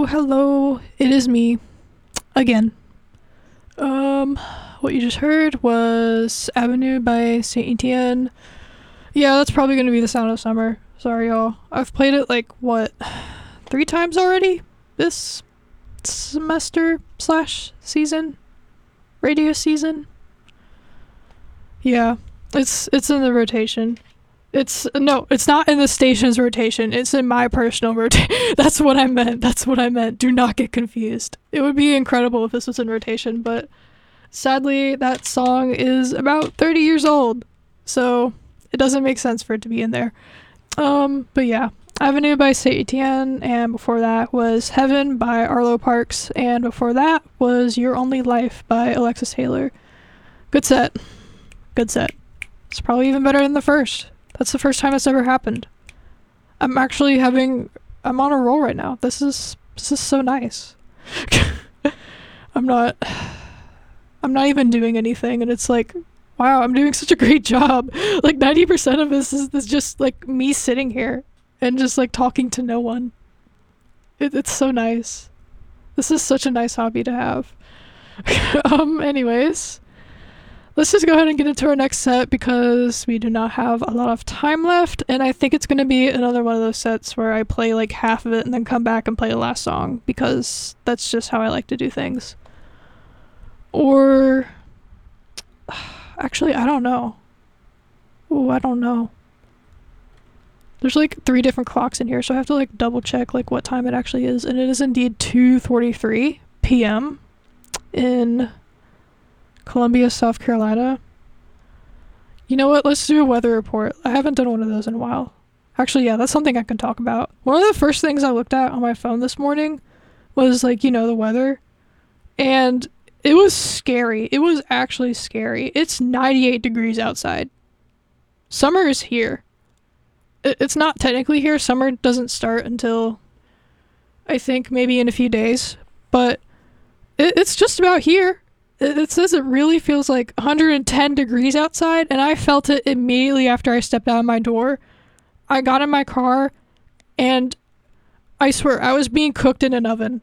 hello. It is me again. What you just heard was Avenue by Saint Etienne. Yeah, that's probably gonna be the sound of summer. Sorry, y'all. I've played it like what, 3 times already this semester slash season, radio season. Yeah, it's in the rotation. It's not in the station's rotation. It's in my personal rotation. That's what I meant. Do not get confused. It would be incredible if this was in rotation, but sadly, that song is about 30 years old, so it doesn't make sense for it to be in there. But yeah, Avenue by Saint Etienne, and before that was Heaven by Arlo Parks, and before that was Your Only Life by Alexis Taylor. Good set. It's probably even better than the first. That's the first time it's ever happened. I'm on a roll right now. This is so nice. I'm not even doing anything, and it's like, wow, I'm doing such a great job. Like 90% of this is just like me sitting here and just like talking to no one. It's so nice. This is such a nice hobby to have. Anyways, let's just go ahead and get into our next set because we do not have a lot of time left, and I think it's going to be another one of those sets where I play like half of it and then come back and play the last song because that's just how I like to do things. Or actually, I don't know. I don't know. There's like 3 different clocks in here, so I have to like double check like what time it actually is, and it is indeed 2:43 p.m. in Columbia, South Carolina. You know what? Let's do a weather report. I haven't done one of those in a while. Actually, yeah, that's something I can talk about. One of the first things I looked at on my phone this morning was like, the weather. And it was scary. It was actually scary. It's 98 degrees outside. Summer is here. It's not technically here. Summer doesn't start until, I think, maybe in a few days. But it's just about here. It says it really feels like 110 degrees outside, and I felt it immediately after I stepped out of my door. I got in my car, and I swear, I was being cooked in an oven.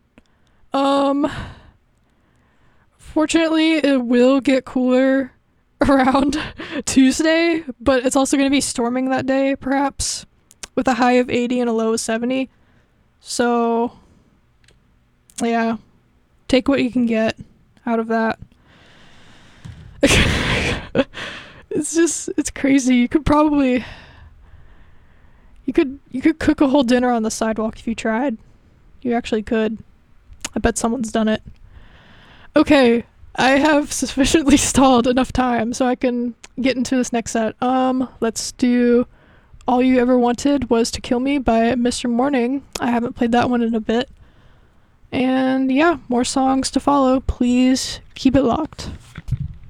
Fortunately, it will get cooler around Tuesday, but it's also going to be storming that day, perhaps, with a high of 80 and a low of 70. So, yeah, take what you can get out of that. It's crazy. You could cook a whole dinner on the sidewalk if you tried. You actually could. I bet someone's done it. Okay, I have sufficiently stalled enough time so I can get into this next set. Let's do All You Ever Wanted Was to Kill Me by Mr. Morning. I haven't played that one in a bit. And yeah, more songs to follow. Please keep it locked.